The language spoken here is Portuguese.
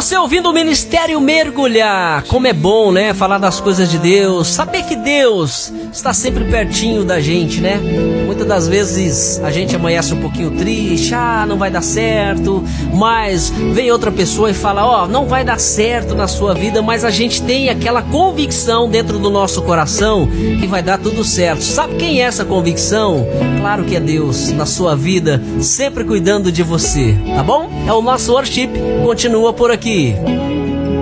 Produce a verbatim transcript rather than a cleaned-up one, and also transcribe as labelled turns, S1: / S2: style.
S1: você ouvindo o Ministério Mergulhar. Como é bom, né? Falar das coisas de Deus. Saber que Deus está sempre pertinho da gente, né? Muitas das vezes a gente amanhece um pouquinho triste. Ah, não vai dar certo. Mas vem outra pessoa e fala, ó, oh, não vai dar certo na sua vida. Mas a gente tem aquela convicção dentro do nosso coração que vai dar tudo certo. Sabe quem é essa convicção? Claro que é Deus na sua vida, sempre cuidando de você, tá bom? É o nosso worship, continua por aqui.